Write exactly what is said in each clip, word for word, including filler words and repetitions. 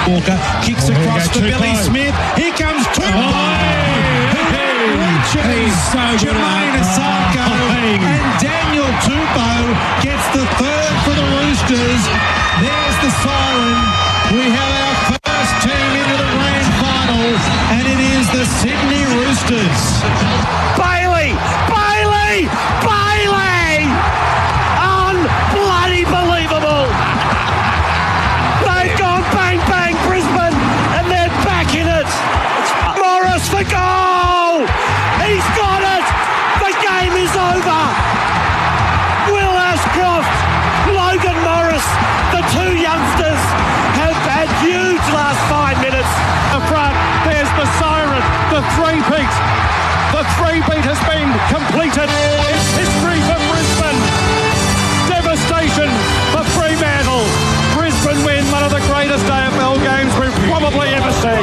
Walker kicks oh, across for Billy close. Smith. Here comes Tupou. Oh, reaches so Jermaine Asako. Oh, and Daniel Tupou gets the third for the Roosters. There's the siren. We have our first team into the grand final, and it is the Sydney Roosters. Bailey! Bailey! Bailey! Un-bloody believable! They've gone bang, bang, Brisbane, and they're back in it. Morris for goal! He's got it! The game is over! Will Ashcroft, Logan Morris, the two youngsters have had huge last five minutes. Up front, there's the siren, the three-peat. The three-peat has been completed. It's history for Brisbane. Devastation for Fremantle. Brisbane win one of the greatest A F L games we've probably ever seen.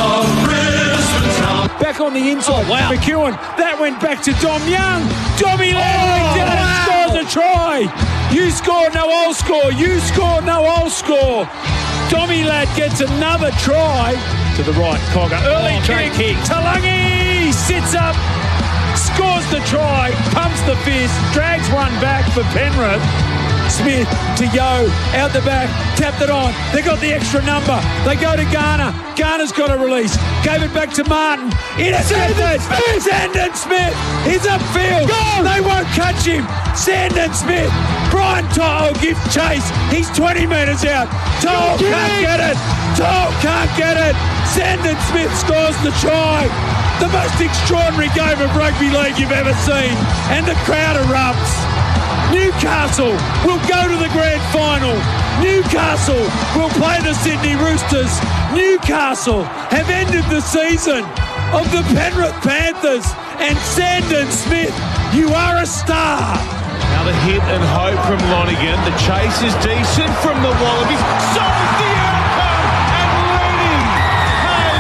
Back on the inside. Oh, wow. McEwen. That went back to Dom Young. Dommy Landry Oh, did it. wow. Scores a try. You score, no I'll score. You score, no I'll score. Dommy Lad gets another try. To the right, Cogger. Early Oh, great kick. kick. Talangi sits up. Scores the try. Pumps the fist. Drags one back for Penrith. Smith to Yo, out the back, tapped it on. They got the extra number. They go to Garner. Garner's got a release. Gave it back to Martin. Intercepted. Sandon Smith. He's upfield. Go. They won't catch him. Sandon Smith. Brian To'o gives chase. He's twenty metres out. To'o can't get it. To'o can't get it. Sandon Smith scores the try. The most extraordinary game of rugby league you've ever seen. And the crowd erupts. Newcastle will go to the grand final. Newcastle will play the Sydney Roosters. Newcastle have ended the season of the Penrith Panthers. And Sandon Smith, you are a star. Now the hit and hope from Lonigan. The chase is decent from the Wallabies. So is the outcome. And Lenny has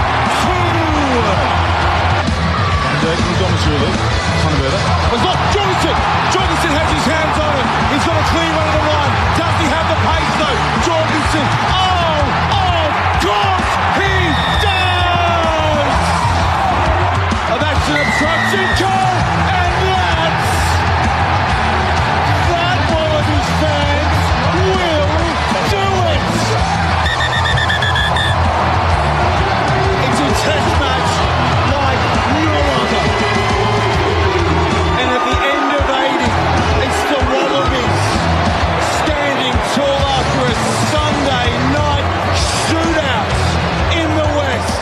two. And Gomasulu. Was not Jorgensen. Jorgensen has his hands on it. He's got a clear one on the line. Does he have the pace though? Jorgensen. Oh, of course he does. Oh, that's an obstruction goal, and that's that Wallabies fans will do it. It's a test match like no other. And at the end of eighty, it's the Wallabies standing tall after a Sunday night shootout in the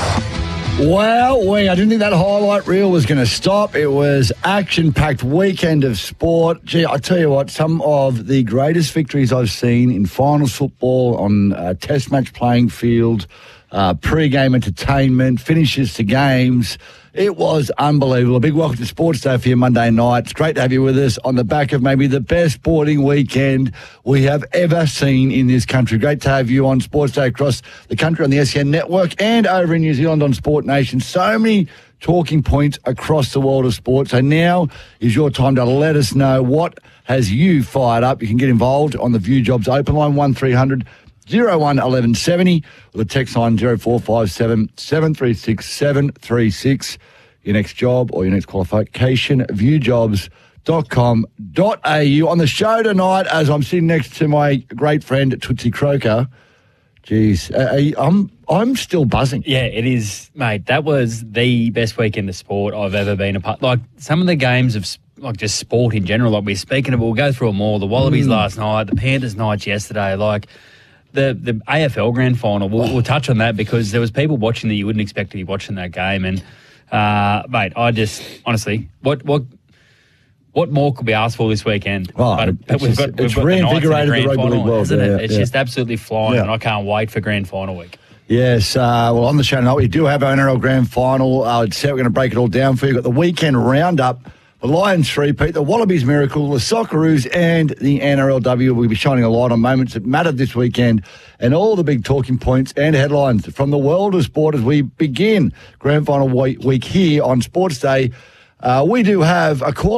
West. Well, we, I didn't think that highlight reel was going to stop. It was action-packed weekend of sport. Gee, I tell you what, some of the greatest victories I've seen in finals football on a test match playing field, uh, pre-game entertainment, finishes to games. It was unbelievable. A big welcome to Sports Day for you Monday night. It's great to have you with us on the back of maybe the best sporting weekend we have ever seen in this country. Great to have you on Sports Day across the country on the S E N Network and over in New Zealand on Sport Nation. So many talking points across the world of sport. So now is your time to let us know what has you fired up. You can get involved on the View Jobs open line, one three hundred oh one eleven seventy, or the text line zero four five seven seven three six seven three six. Your next job or your next qualification, view jobs dot com dot a u. On the show tonight, as I'm sitting next to my great friend Tootsie Croker, geez, uh, I'm I'm still buzzing. Yeah, it is, mate. That was the best weekend of sport I've ever been a part. Like some of the games of like just sport in general, like we're speaking of, we'll go through them all. The Wallabies mm. last night, the Panthers nights yesterday, like the the A F L Grand Final. We'll, oh. we'll touch on that because there was people watching that you wouldn't expect to be watching that game. And uh, mate, I just honestly, what what. What more could be asked for this weekend? Oh, but, it's but we've just, got, we've it's got reinvigorated the, the rugby league world, isn't yeah, it? It's yeah. just absolutely flying, yeah. and I can't wait for Grand Final week. Yes, uh, well, on the show tonight, we do have our N R L Grand Final. Uh, it's how we're going to break it all down for you. We've got the weekend roundup, the Lions three-peat, the Wallabies miracle, the Socceroos, and the N R L W. We'll be shining a light on moments that mattered this weekend and all the big talking points and headlines from the world of sport as we begin Grand Final week here on Sports Day. Uh, we do have a call.